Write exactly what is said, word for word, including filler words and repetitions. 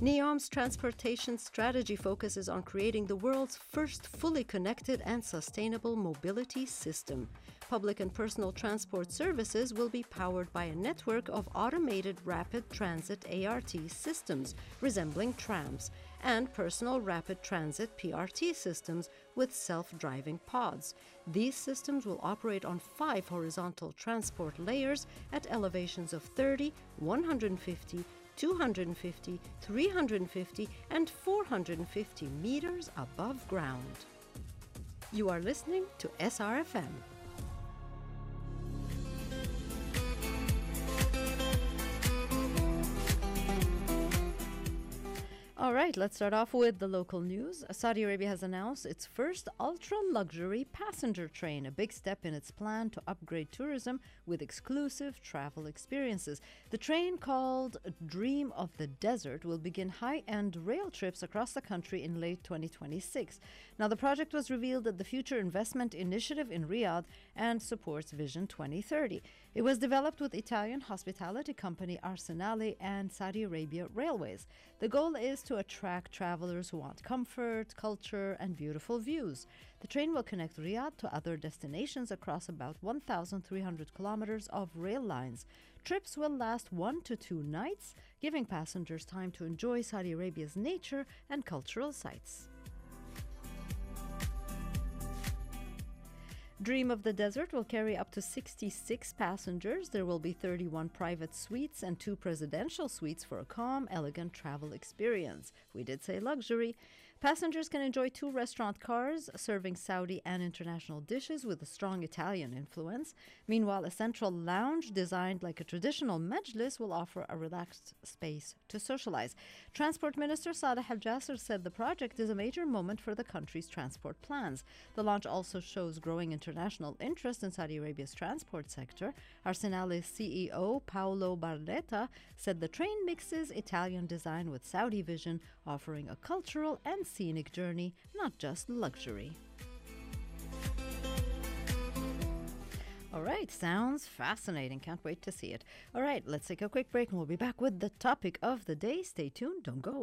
NEOM's transportation strategy focuses on creating the world's first fully connected and sustainable mobility system. Public and personal transport services will be powered by a network of automated rapid transit A R T systems resembling trams and personal rapid transit P R T systems with self-driving pods. These systems will operate on five horizontal transport layers at elevations of thirty, one hundred fifty, two hundred fifty, three hundred fifty, and four hundred fifty meters above ground. You are listening to S R F M. All right, let's start off with the local news. Saudi Arabia has announced its first ultra-luxury passenger train, a big step in its plan to upgrade tourism with exclusive travel experiences. The train, called Dream of the Desert, will begin high-end rail trips across the country in late twenty twenty-six. Now, the project was revealed at the Future Investment Initiative in Riyadh and supports Vision twenty thirty. It was developed with Italian hospitality company Arsenale and Saudi Arabia Railways. The goal is to attract travelers who want comfort, culture, and beautiful views. The train will connect Riyadh to other destinations across about one thousand three hundred kilometers of rail lines. Trips will last one to two nights, giving passengers time to enjoy Saudi Arabia's nature and cultural sites. Dream of the Desert will carry up to sixty-six passengers. There will be thirty-one private suites and two presidential suites for a calm, elegant travel experience. We did say luxury. Passengers can enjoy two restaurant cars serving Saudi and international dishes with a strong Italian influence. Meanwhile, a central lounge designed like a traditional majlis will offer a relaxed space to socialize. Transport Minister Saleh Al Jasser said the project is a major moment for the country's transport plans. The launch also shows growing international interest in Saudi Arabia's transport sector. Arsenale's C E O Paolo Barletta said the train mixes Italian design with Saudi vision, offering a cultural and scenic journey, not just luxury. All right, sounds fascinating. Can't wait to see it. All right, let's take a quick break and we'll be back with the topic of the day. Stay tuned, don't go.